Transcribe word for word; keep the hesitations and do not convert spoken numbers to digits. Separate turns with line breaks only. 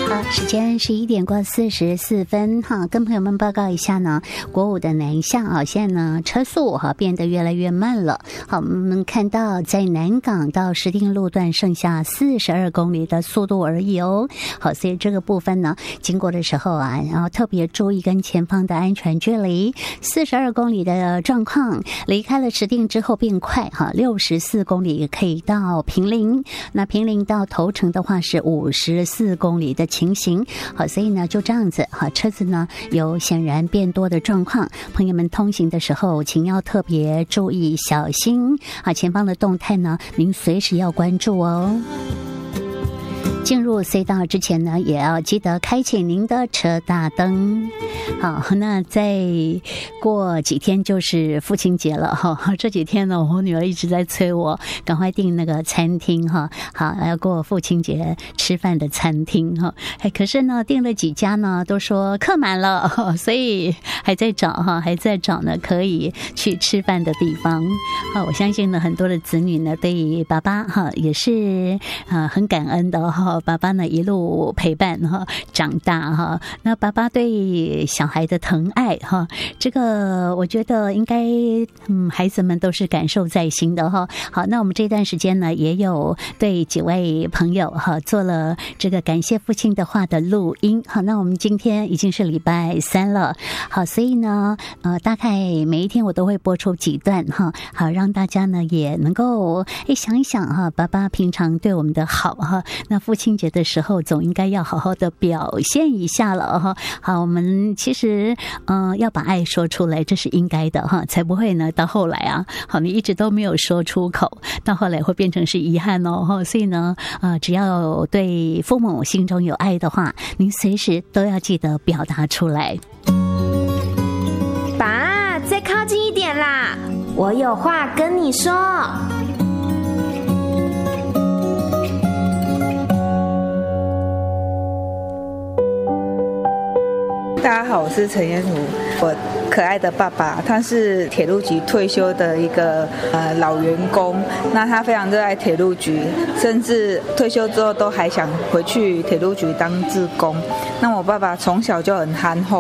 好，时间十一点过四十四分哈，跟朋友们报告一下呢，国五的南向啊，现在呢车速哈变得越来越慢了。好，我们看到在南港到石碇路段剩下四十二公里的速度而已哦。好，所以这个部分呢，经过的时候啊，然后特别注意跟前方的安全距离。四十二公里的状况，离开了石碇之后变快哈，六十四公里可以到坪林，那坪林到头城的话是五十四公里的情形。好，所以呢就这样子哈，车子呢有显然变多的状况，朋友们通行的时候请要特别注意小心啊，前方的动态呢您随时要关注哦。进入隧道之前呢，也要记得开启您的车大灯。好，那再过几天就是父亲节了哈。这几天呢，我女儿一直在催我赶快订那个餐厅哈，好要过父亲节吃饭的餐厅哈。哎，可是呢，订了几家呢，都说客满了，所以还在找哈，还在找呢可以去吃饭的地方。好，我相信呢，很多的子女呢，对于爸爸哈也是啊很感恩的哈。爸爸呢一路陪伴哈长大哈，那爸爸对小孩的疼爱哈，这个我觉得应该嗯孩子们都是感受在心的哈。好，那我们这段时间呢也有对几位朋友哈做了这个感谢父亲的话的录音。好，那我们今天已经是礼拜三了，好，所以呢呃大概每一天我都会播出几段哈，好让大家呢也能够诶想一想哈，爸爸平常对我们的好哈，那父亲节的时候总应该要好好的表现一下了哈。好，我们其实嗯、呃、要把爱说出来，这是应该的哈，才不会呢到后来啊，好你一直都没有说出口，到后来会变成是遗憾哦哈。所以呢呃只要对父母心中有爱的话，您随时都要记得表达出来。
爸，再靠近一点啦，我有话跟你说。
大家好，我是陈彦如，我可爱的爸爸，他是铁路局退休的一个呃老员工，那他非常热爱铁路局，甚至退休之后都还想回去铁路局当志工。那我爸爸从小就很憨厚。